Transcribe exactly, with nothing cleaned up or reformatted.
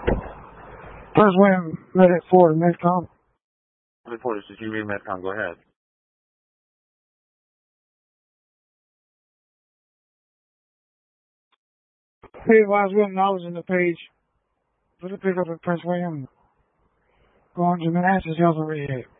Prince William Medic for the Medcom. Reporter, since you read Medcom, go ahead. Hey, advise William knowledge in the page. Put a pick up at Prince William. Go on to Manassas Health over here.